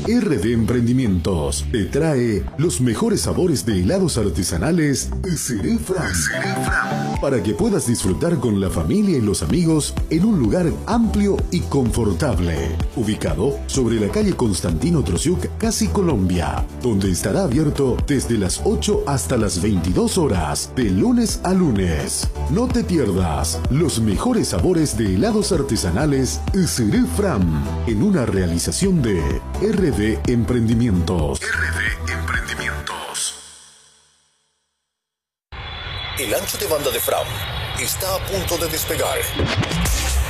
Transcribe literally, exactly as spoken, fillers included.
R D Emprendimientos te trae los mejores sabores de helados artesanales Seré Fran, para que puedas disfrutar con la familia y los amigos en un lugar amplio y confortable, ubicado sobre la calle Constantino Trosiuk, Casi Colombia, donde estará abierto desde las ocho hasta las veintidós horas, de lunes a lunes. No te pierdas los mejores sabores de helados artesanales Seré Fran, en una realización de R D Emprendimientos. R D Emprendimientos. El ancho de banda de Fram está a punto de despegar.